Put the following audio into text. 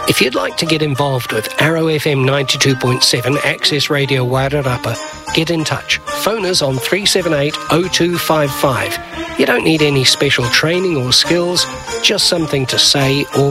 If you'd like to get involved with Arrow FM 92.7 Access Radio Wairarapa, get in touch. Phone us on 378 0255. You don't need any special training or skills, just something to say or